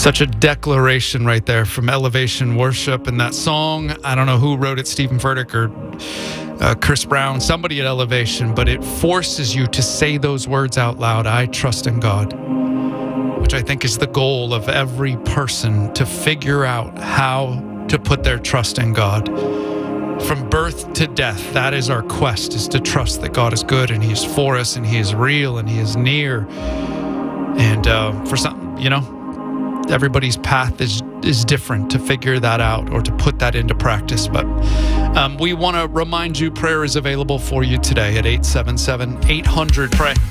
Such a declaration right there from Elevation Worship. And that song, I don't know who wrote it, Stephen Furtick or Chris Brown, somebody at Elevation, but it forces you to say those words out loud. I trust in God, which I think is the goal of every person, to figure out how to put their trust in God. From birth to death, that is our quest, is to trust that God is good and He is for us and He is real and He is near. And for some, everybody's path is different to figure that out or to put that into practice. But we want to remind you prayer is available for you today at 877-800-PRAY.